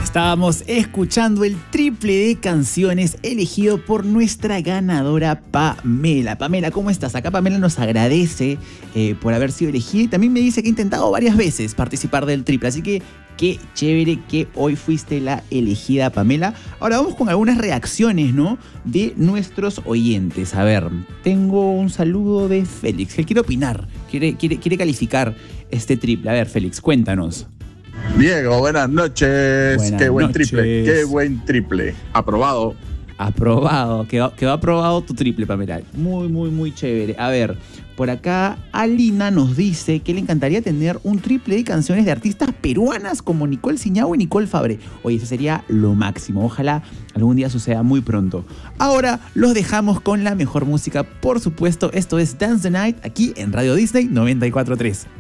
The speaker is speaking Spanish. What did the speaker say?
Estábamos escuchando el triple de canciones elegido por nuestra ganadora Pamela. Pamela, ¿cómo estás? Acá Pamela nos agradece por haber sido elegida y también me dice que ha intentado varias veces participar del triple, así que qué chévere que hoy fuiste la elegida, Pamela. Ahora vamos con algunas reacciones, ¿no?, de nuestros oyentes. A ver, tengo un saludo de Félix, que quiere opinar, quiere calificar este triple. A ver, Félix, cuéntanos. Diego, buenas noches. Qué buen triple, qué buen triple. Aprobado. Aprobado, quedó aprobado tu triple, Pamela. Muy chévere. A ver, por acá Alina nos dice que le encantaría tener un triple de canciones de artistas peruanas como Nicole Siniao y Nicole Fabre. Oye, eso sería lo máximo. Ojalá algún día suceda muy pronto. Ahora los dejamos con la mejor música, por supuesto. Esto es Dance the Night aquí en Radio Disney 94.3.